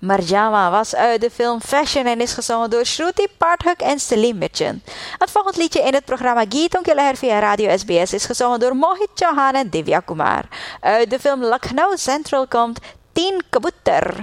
Marjama was uit de film Fashion en is gezongen door Shruti Pathak en Selim Mitchell. Het volgende liedje in het programma Geeton ke Leher via Radio SBS is gezongen door Mohit Chauhan en Divya Kumar. Uit de film Lucknow Central komt 10 Kabutar.